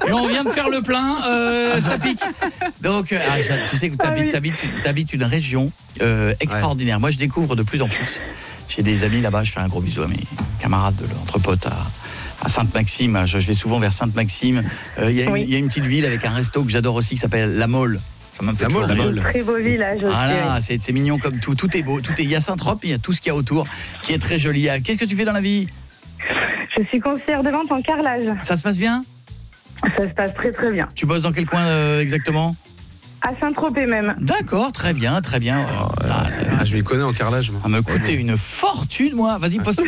Et on vient de faire le plein, ça pique. Donc, tu sais que t'habites une région extraordinaire. Moi, je découvre de plus en plus. J'ai des amis là-bas, je fais un gros bisou à mes camarades entre potes à Sainte-Maxime. Je vais souvent vers Sainte-Maxime. Il y a une petite ville avec un resto que j'adore aussi qui s'appelle La Mole. Ça m'a fait toujours La Mole. Très beau village aussi. Voilà, c'est mignon comme tout. Tout est beau. Il y a Saint-Trope, il y a tout ce qu'il y a autour qui est très joli. Qu'est-ce que tu fais dans la vie ? Je suis conseillère de vente en carrelage. Ça se passe bien ? Ça se passe très très bien. Tu bosses dans quel coin exactement ? À Saint-Tropez même. D'accord, très bien. Je m'y connais en carrelage. Moi. À me coûter une fortune, moi. Vas-y, pose